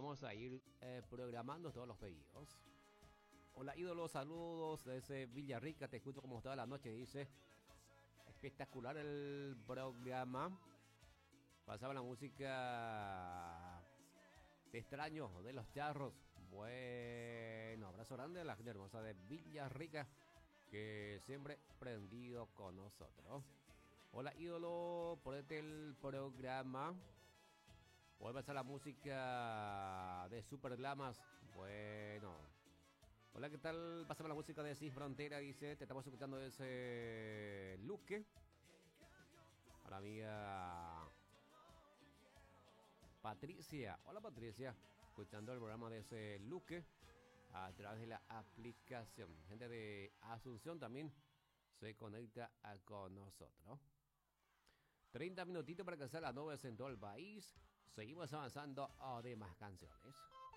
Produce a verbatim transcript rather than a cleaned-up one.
vamos a ir eh, programando todos los pedidos. Hola ídolos, saludos desde Villarrica, te escucho como toda la noche, dice. Espectacular el programa. Pasaba la música Te extraño de los Charros. Bueno, abrazo grande a la gente hermosa de Villarrica, que siempre prendido con nosotros. Hola ídolo, ponete el programa. Voy a pasar la música de Super Lamas. Bueno. Hola, ¿qué tal? Pásame la música de Cis Frontera, dice. Te estamos escuchando ese Luque. A la amiga Patricia. Hola Patricia. Escuchando el programa de ese Luque a través de la aplicación. Gente de Asunción también se conecta a con nosotros. treinta minutitos para que sea las nueve en todo el país. Seguimos avanzando a demás canciones.